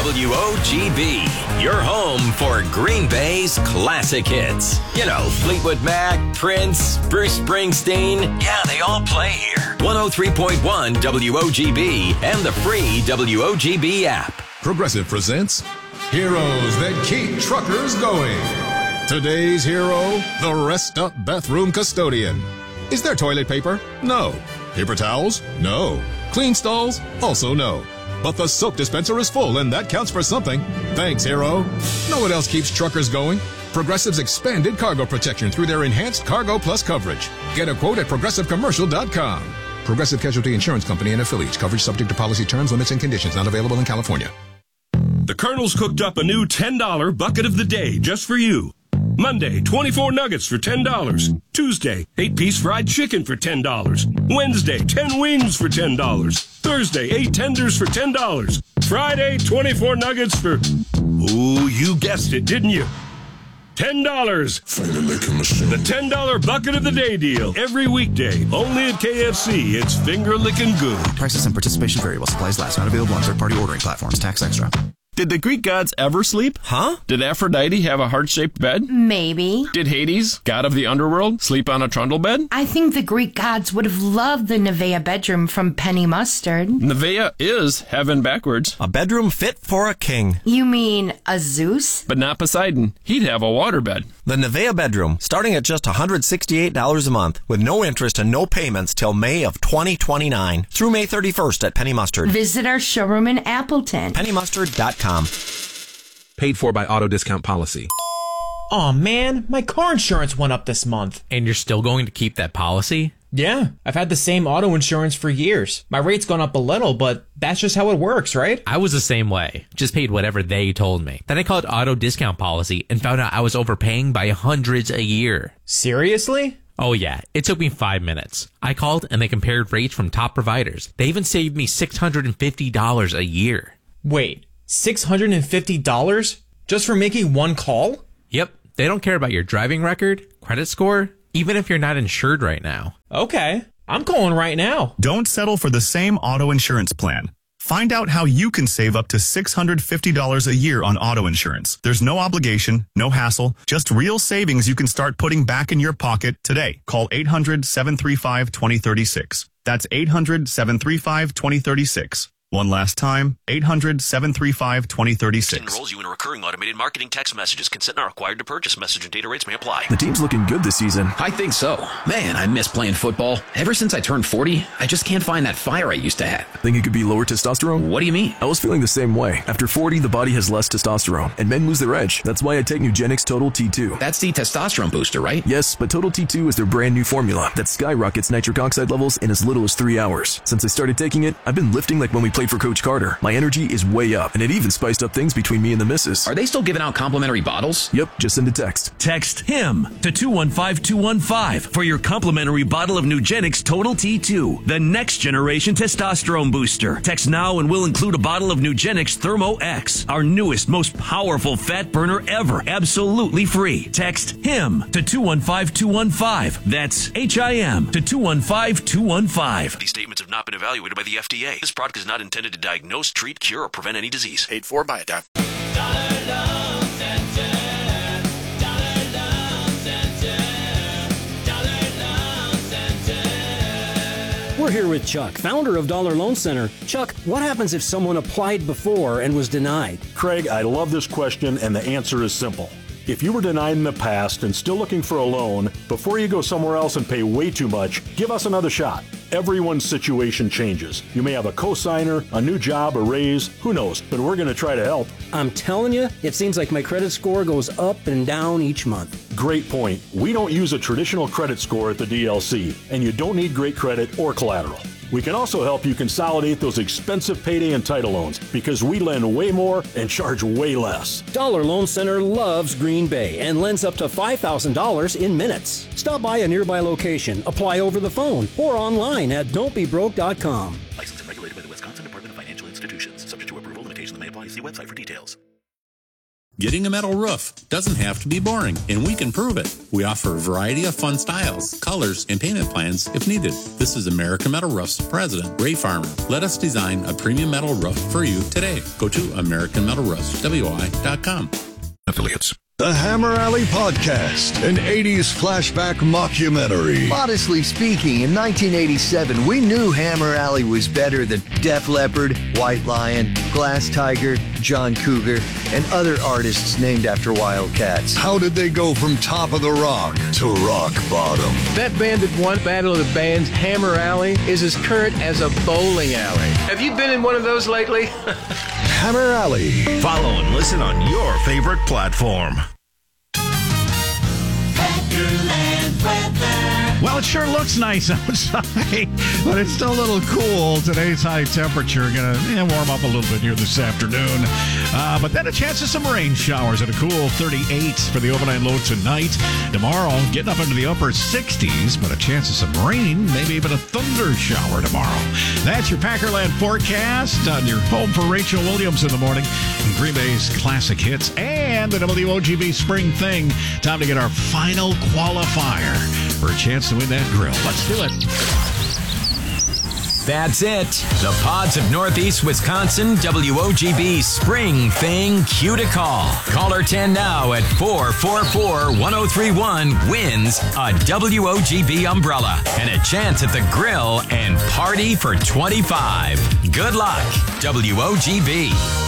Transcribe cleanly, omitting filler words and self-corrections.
WOGB, your home for Green Bay's classic hits. You know, Fleetwood Mac, Prince, Bruce Springsteen. Yeah, they all play here. 103.1 WOGB and the free WOGB app. Progressive presents Heroes That Keep Truckers Going. Today's hero, the Rest Up Bathroom Custodian. Is there toilet paper? No. Paper towels? No. Clean stalls? Also no. But the soap dispenser is full, and that counts for something. Thanks, hero. Know what else keeps truckers going? Progressive's expanded cargo protection through their enhanced Cargo Plus coverage. Get a quote at ProgressiveCommercial.com. Progressive Casualty Insurance Company and affiliates. Coverage subject to policy terms, limits, and conditions. Not available in California. The Colonel's cooked up a new $10 bucket of the day just for you. Monday, 24 nuggets for $10. Tuesday, 8-piece fried chicken for $10. Wednesday, 10 wings for $10. Thursday, 8 tenders for $10. Friday, 24 nuggets for... Ooh, you guessed it, didn't you? $10. Finger licking machine. The $10 bucket of the day deal. Every weekday. Only at KFC. It's finger licking good. Prices and participation vary while supplies last. Not available on third-party ordering platforms. Tax extra. Did the Greek gods ever sleep? Huh? Did Aphrodite have a heart-shaped bed? Maybe. Did Hades, god of the underworld, sleep on a trundle bed? I think the Greek gods would have loved the Nevea bedroom from Penny Mustard. Nevea is heaven backwards. A bedroom fit for a king. You mean a Zeus? But not Poseidon. He'd have a waterbed. The Nevea bedroom, starting at just $168 a month, with no interest and no payments till May of 2029, through May 31st at Penny Mustard. Visit our showroom in Appleton. PennyMustard.com. Paid for by Auto Discount Policy. Aw, man, my car insurance went up this month. And you're still going to keep that policy? Yeah, I've had the same auto insurance for years. My rate's gone up a little, but that's just how it works, right? I was the same way. Just paid whatever they told me. Then I called Auto Discount Policy and found out I was overpaying by hundreds a year. Seriously? Oh yeah, it took me 5 minutes. I called and they compared rates from top providers. They even saved me $650 a year. Wait, $650 just for making one call? Yep, they don't care about your driving record, credit score, even if you're not insured right now. Okay, I'm calling right now. Don't settle for the same auto insurance plan. Find out how you can save up to $650 a year on auto insurance. There's no obligation, no hassle, just real savings you can start putting back in your pocket today. Call 800-735-2036. That's 800-735-2036. One last time, 800-735-2036. Enrolls you in a recurring automated marketing text messages. Consent not required to purchase. Message and data rates may apply. The team's looking good this season. I think so. Man, I miss playing football. Ever since I turned 40, I just can't find that fire I used to have. Think it could be lower testosterone? What do you mean? I was feeling the same way. After 40, the body has less testosterone, and men lose their edge. That's why I take Nugenix Total T2. That's the testosterone booster, right? Yes, but Total T2 is their brand new formula that skyrockets nitric oxide levels in as little as 3 hours. Since I started taking it, I've been lifting like when we played for Coach Carter. My energy is way up, and it even spiced up things between me and the missus. Are they still giving out complimentary bottles? Yep, just send a text. Text HIM to 215215 for your complimentary bottle of Nugenix Total T2, the next generation testosterone booster. Text now and we'll include a bottle of Nugenix Thermo X, our newest, most powerful fat burner ever, absolutely free. Text HIM to 215215. That's HIM to 215215. These statements have not been evaluated by the FDA. This product is not intended to diagnose, treat, cure, or prevent any disease. Paid for by a doctor. We're here with Chuck, founder of Dollar Loan Center. Chuck, what happens if someone applied before and was denied? Craig, I love this question, and the answer is simple. If you were denied in the past and still looking for a loan, before you go somewhere else and pay way too much, give us another shot. Everyone's situation changes. You may have a cosigner, a new job, a raise, who knows, but we're going to try to help. I'm telling you, it seems like my credit score goes up and down each month. Great point. We don't use a traditional credit score at the DLC, and you don't need great credit or collateral. We can also help you consolidate those expensive payday and title loans because we lend way more and charge way less. Dollar Loan Center loves Green Bay and lends up to $5,000 in minutes. Stop by a nearby location, apply over the phone, or online at don'tbebroke.com. Licensed and regulated by the Wisconsin Department of Financial Institutions. Subject to approval, limitations may apply. See website for details. Getting a metal roof doesn't have to be boring, and we can prove it. We offer a variety of fun styles, colors, and payment plans if needed. This is American Metal Roof's president, Ray Farmer. Let us design a premium metal roof for you today. Go to AmericanMetalRoofsWI.com. Affiliates. The Hammer Alley Podcast, an 80s flashback mockumentary. Modestly speaking, in 1987, we knew Hammer Alley was better than Def Leppard, White Lion, Glass Tiger, John Cougar, and other artists named after Wildcats. How did they go from top of the rock to rock bottom? That band that won Battle of the Bands, Hammer Alley, is as current as a bowling alley. Have you been in one of those lately? Hammer Alley. Follow and listen on your favorite platform. Well, it sure looks nice outside, but it's still a little cool. Today's high temperature going to warm up a little bit here this afternoon. But then a chance of some rain showers at a cool 38 for the overnight low tonight. Tomorrow, getting up into the upper 60s, but a chance of some rain, maybe even a thunder shower tomorrow. That's your Packerland forecast on your home for Rachel Williams in the morning. Green Bay's classic hits and the WOGB spring thing. Time to get our final qualifier for a chance to win that grill. Let's do it. That's it. The Pods of Northeast Wisconsin WOGB Spring Thing cue to call. Caller 10 now at 444-1031 wins a WOGB umbrella and a chance at the grill and party for 25. Good luck, WOGB.